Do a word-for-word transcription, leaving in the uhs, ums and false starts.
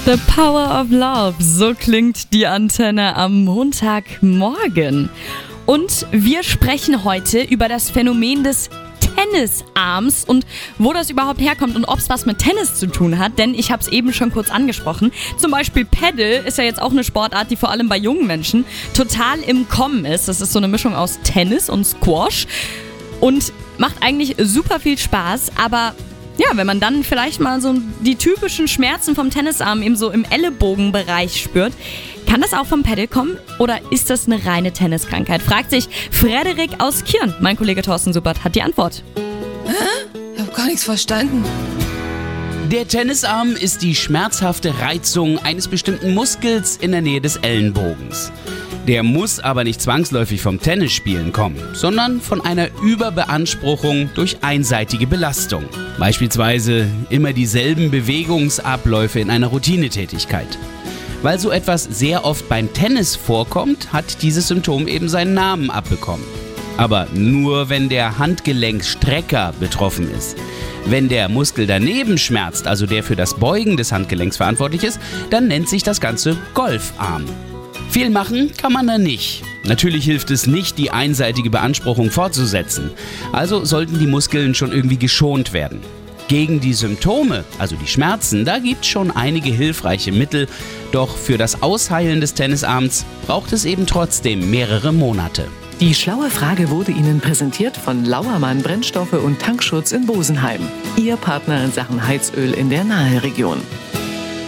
The Power of Love, so klingt die Antenne am Montagmorgen. Und wir sprechen heute über das Phänomen des Tennisarms und wo das überhaupt herkommt und ob es was mit Tennis zu tun hat, denn ich habe es eben schon kurz angesprochen. Zum Beispiel Paddle ist ja jetzt auch eine Sportart, die vor allem bei jungen Menschen total im Kommen ist. Das ist so eine Mischung aus Tennis und Squash und macht eigentlich super viel Spaß, aber ja, wenn man dann vielleicht mal so die typischen Schmerzen vom Tennisarm eben so im Ellenbogenbereich spürt, kann das auch vom Paddle kommen oder ist das eine reine Tenniskrankheit? Fragt sich Frederik aus Kirn. Mein Kollege Thorsten Suppert hat die Antwort. Hä? Ich hab gar nichts verstanden. Der Tennisarm ist die schmerzhafte Reizung eines bestimmten Muskels in der Nähe des Ellenbogens. Der muss aber nicht zwangsläufig vom Tennisspielen kommen, sondern von einer Überbeanspruchung durch einseitige Belastung. Beispielsweise immer dieselben Bewegungsabläufe in einer Routinetätigkeit. Weil so etwas sehr oft beim Tennis vorkommt, hat dieses Symptom eben seinen Namen abbekommen. Aber nur, wenn der Handgelenkstrecker betroffen ist. Wenn der Muskel daneben schmerzt, also der für das Beugen des Handgelenks verantwortlich ist, dann nennt sich das Ganze Golfarm. Viel machen kann man da nicht. Natürlich hilft es nicht, die einseitige Beanspruchung fortzusetzen. Also sollten die Muskeln schon irgendwie geschont werden. Gegen die Symptome, also die Schmerzen, da gibt es schon einige hilfreiche Mittel. Doch für das Ausheilen des Tennisarms braucht es eben trotzdem mehrere Monate. Die schlaue Frage wurde Ihnen präsentiert von Lauermann Brennstoffe und Tankschutz in Bosenheim. Ihr Partner in Sachen Heizöl in der Naheregion.